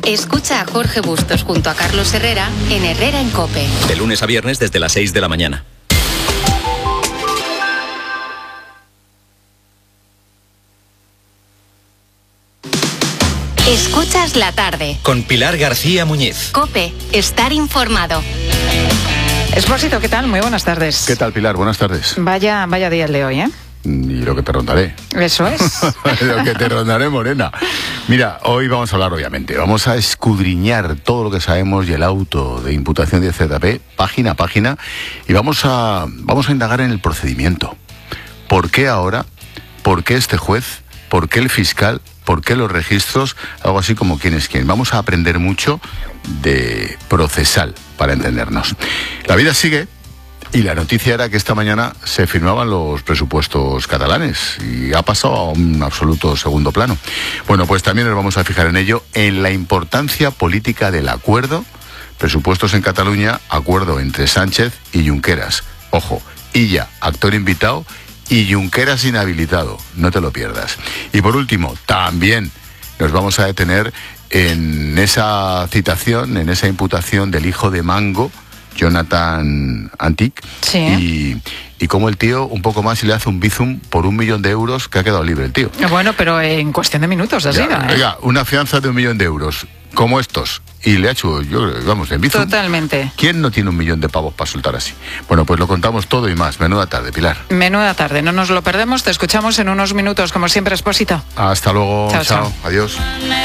Escucha a Jorge Bustos junto a Carlos Herrera en Herrera en COPE. De lunes a viernes desde las 6 de la mañana. Escuchas la tarde. Con Pilar García Muñiz. COPE, estar informado. Expósito, ¿qué tal? Muy buenas tardes. ¿Qué tal, Pilar? Buenas tardes. Vaya día el de hoy, ¿eh? Y lo que te rondaré. Eso es. Lo que te rondaré, morena. Mira, hoy vamos a hablar, obviamente. Vamos a escudriñar todo lo que sabemos y el auto de imputación de ZP, página a página, y vamos a indagar en el procedimiento. ¿Por qué ahora? ¿Por qué este juez? ¿Por qué el fiscal? ¿Por qué los registros? Algo así como quién es quién. Vamos a aprender mucho de procesal, para entendernos. La vida sigue. Y la noticia era que esta mañana se firmaban los presupuestos catalanes y ha pasado a un absoluto segundo plano. Bueno, pues también nos vamos a fijar en ello, en la importancia política del acuerdo. Presupuestos en Cataluña, acuerdo entre Sánchez y Junqueras. Ojo, Illa, actor invitado, y Junqueras inhabilitado. No te lo pierdas. Y por último, también nos vamos a detener en esa citación, en esa imputación del hijo de Mango, Jonathan Antic, sí. y cómo el tío un poco más y le hace un bizum por 1 millón de euros, que ha quedado libre el tío. Bueno, pero en cuestión de minutos, así, ¿eh? Oiga, una fianza de 1 millón de euros, como estos, y le ha hecho, en bizum. Totalmente. ¿Quién no tiene 1 millón de pavos para soltar así? Bueno, pues lo contamos todo y más. Menuda tarde, Pilar. Menuda tarde, no nos lo perdemos, te escuchamos en unos minutos, como siempre, Expósito. Hasta luego, chao. Adiós.